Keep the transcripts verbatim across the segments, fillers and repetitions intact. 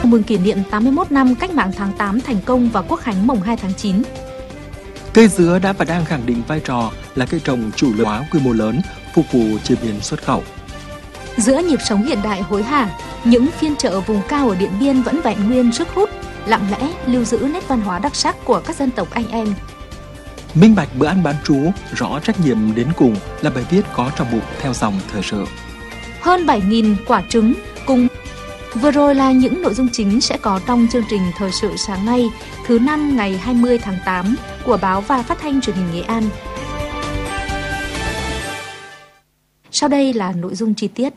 Mừng kỷ niệm tám mươi mốt năm Cách mạng tháng tám thành công và Quốc khánh mùng hai tháng chín. Cây dứa đã và đang khẳng định vai trò là cây trồng chủ lực hóa quy mô lớn, phục vụ chế biến xuất khẩu. Giữa nhịp sống hiện đại hối hả, những phiên chợ vùng cao ở Điện Biên vẫn vẹn nguyên sức hút, lặng lẽ lưu giữ nét văn hóa đặc sắc của các dân tộc anh em. Minh bạch bữa ăn bán trú, rõ trách nhiệm đến cùng là bài viết có trong mục Theo dòng thời sự. Hơn bảy nghìn quả trứng cùng. Vừa rồi là những nội dung chính sẽ có trong chương trình Thời sự sáng nay, thứ năm ngày hai mươi tháng tám của Báo và Phát thanh Truyền hình Nghệ An. Sau đây là nội dung chi tiết.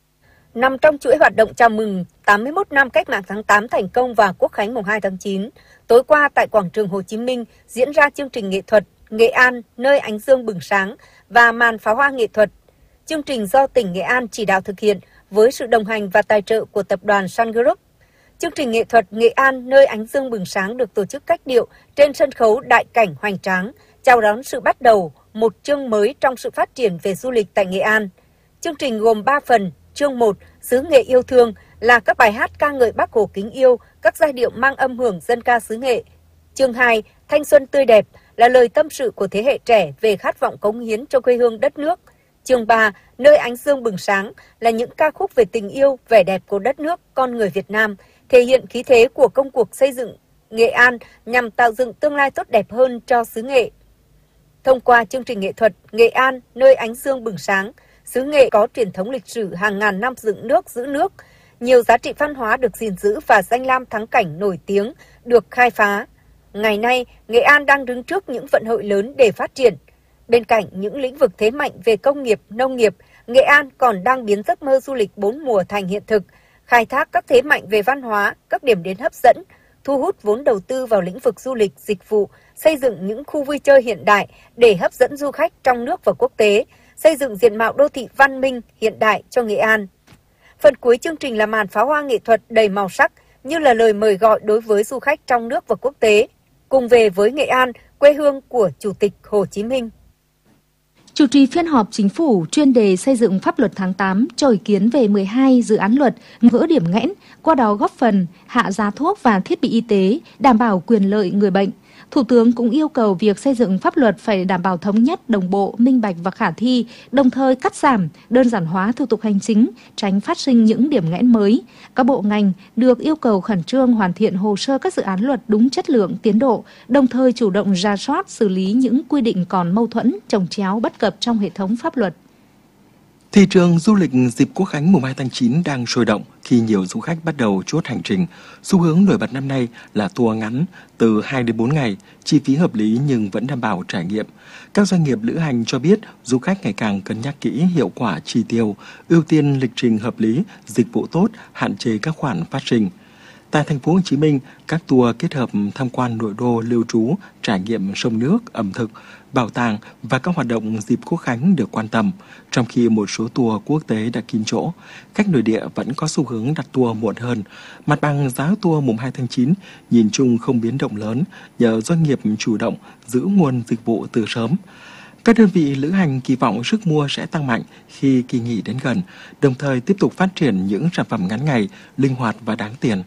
Nằm trong chuỗi hoạt động chào mừng tám mươi mốt năm Cách mạng tháng tám thành công và Quốc khánh mùng hai tháng chín, tối qua tại Quảng trường Hồ Chí Minh diễn ra chương trình nghệ thuật Nghệ An, nơi ánh dương bừng sáng và màn pháo hoa nghệ thuật. Chương trình do tỉnh Nghệ An chỉ đạo thực hiện với sự đồng hành và tài trợ của tập đoàn Sun Group. Chương trình nghệ thuật Nghệ An, nơi ánh dương bừng sáng được tổ chức cách điệu trên sân khấu đại cảnh hoành tráng, chào đón sự bắt đầu một chương mới trong sự phát triển về du lịch tại Nghệ An. Chương trình gồm ba phần. Chương một, xứ Nghệ yêu thương, là các bài hát ca ngợi Bác Hồ kính yêu, các giai điệu mang âm hưởng dân ca xứ Nghệ. Chương hai, thanh xuân tươi đẹp, là lời tâm sự của thế hệ trẻ về khát vọng cống hiến cho quê hương đất nước. Chương ba, nơi ánh dương bừng sáng, là những ca khúc về tình yêu, vẻ đẹp của đất nước, con người Việt Nam, thể hiện khí thế của công cuộc xây dựng Nghệ An nhằm tạo dựng tương lai tốt đẹp hơn cho xứ Nghệ. Thông qua chương trình nghệ thuật Nghệ An, nơi ánh dương bừng sáng, xứ Nghệ có truyền thống lịch sử hàng ngàn năm dựng nước, giữ nước, nhiều giá trị văn hóa được gìn giữ và danh lam thắng cảnh nổi tiếng được khai phá. Ngày nay, Nghệ An đang đứng trước những vận hội lớn để phát triển. Bên cạnh những lĩnh vực thế mạnh về công nghiệp, nông nghiệp, Nghệ An còn đang biến giấc mơ du lịch bốn mùa thành hiện thực, khai thác các thế mạnh về văn hóa, các điểm đến hấp dẫn, thu hút vốn đầu tư vào lĩnh vực du lịch, dịch vụ, xây dựng những khu vui chơi hiện đại để hấp dẫn du khách trong nước và quốc tế, xây dựng diện mạo đô thị văn minh, hiện đại cho Nghệ An. Phần cuối chương trình là màn pháo hoa nghệ thuật đầy màu sắc, như là lời mời gọi đối với du khách trong nước và quốc tế, cùng về với Nghệ An, quê hương của Chủ tịch Hồ Chí Minh. Chủ trì phiên họp Chính phủ chuyên đề xây dựng pháp luật tháng tám cho ý kiến về mười hai dự án luật gỡ điểm nghẽn, qua đó góp phần hạ giá thuốc và thiết bị y tế, đảm bảo quyền lợi người bệnh. Thủ tướng cũng yêu cầu việc xây dựng pháp luật phải đảm bảo thống nhất, đồng bộ, minh bạch và khả thi, đồng thời cắt giảm, đơn giản hóa thủ tục hành chính, tránh phát sinh những điểm nghẽn mới. Các bộ ngành được yêu cầu khẩn trương hoàn thiện hồ sơ các dự án luật đúng chất lượng, tiến độ, đồng thời chủ động rà soát, xử lý những quy định còn mâu thuẫn, chồng chéo, bất cập trong hệ thống pháp luật. Thị trường du lịch dịp Quốc khánh mùng hai tháng chín đang sôi động khi nhiều du khách bắt đầu chốt hành trình. Xu hướng nổi bật năm nay là tour ngắn từ hai đến bốn ngày, chi phí hợp lý nhưng vẫn đảm bảo trải nghiệm. Các doanh nghiệp lữ hành cho biết du khách ngày càng cân nhắc kỹ hiệu quả chi tiêu, ưu tiên lịch trình hợp lý, dịch vụ tốt, hạn chế các khoản phát sinh. Tại thành phố Hồ Chí Minh, các tour kết hợp tham quan nội đô, lưu trú, trải nghiệm sông nước, ẩm thực, bảo tàng và các hoạt động dịp Quốc khánh được quan tâm, trong khi một số tour quốc tế đã kín chỗ. Khách nội địa vẫn có xu hướng đặt tour muộn hơn. Mặt bằng giá tour mùng hai tháng chín nhìn chung không biến động lớn nhờ doanh nghiệp chủ động giữ nguồn dịch vụ từ sớm. Các đơn vị lữ hành kỳ vọng sức mua sẽ tăng mạnh khi kỳ nghỉ đến gần, đồng thời tiếp tục phát triển những sản phẩm ngắn ngày, linh hoạt và đáng tiền.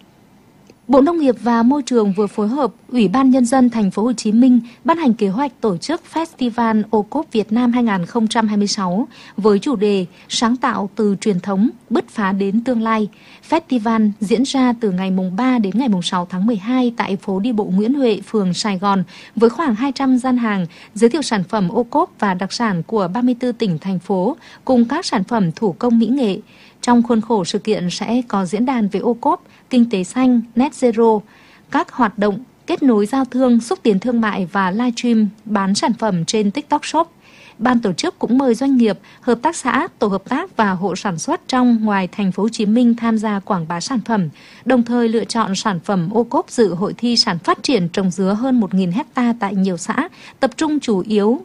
Bộ Nông nghiệp và Môi trường vừa phối hợp Ủy ban Nhân dân Thành phố Hồ Chí Minh ban hành kế hoạch tổ chức Festival ô cốp Việt Nam hai không hai sáu với chủ đề Sáng tạo từ truyền thống, bứt phá đến tương lai. Festival diễn ra từ ngày mùng ba đến ngày mùng sáu tháng mười hai tại phố đi bộ Nguyễn Huệ, phường Sài Gòn với khoảng hai trăm gian hàng giới thiệu sản phẩm ô cốp và đặc sản của ba mươi tư tỉnh, thành phố cùng các sản phẩm thủ công mỹ nghệ. Trong khuôn khổ sự kiện sẽ có diễn đàn về ô cốp, kinh tế xanh, net zero, các hoạt động kết nối giao thương, xúc tiến thương mại và livestream bán sản phẩm trên TikTok Shop. Ban tổ chức cũng mời doanh nghiệp, hợp tác xã, tổ hợp tác và hộ sản xuất trong ngoài thành phố Hồ Chí Minh tham gia quảng bá sản phẩm, đồng thời lựa chọn sản phẩm ô cốp dự hội thi sản phát triển trồng dứa hơn một nghìn hecta tại nhiều xã, tập trung chủ yếu